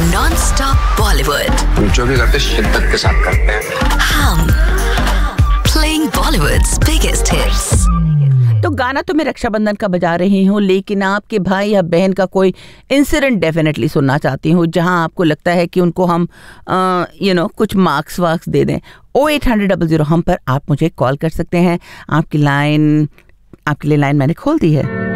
Non stop Bollywood, जो भी करते शिद्दत के साथ करते हैं हम प्लेइंग बॉलीवुड्स बिगेस्ट हिट्स। तो गाना तो मैं रक्षाबंधन का बजा रही हूँ, लेकिन आपके भाई या बहन का कोई इंसिडेंट डेफिनेटली सुनना चाहती हूँ जहाँ आपको लगता है कि उनको हम कुछ मार्क्स वार्क्स दे दें। 0800 हम पर आप मुझे कॉल कर सकते हैं। आपके लिए लाइन मैंने खोल दी है।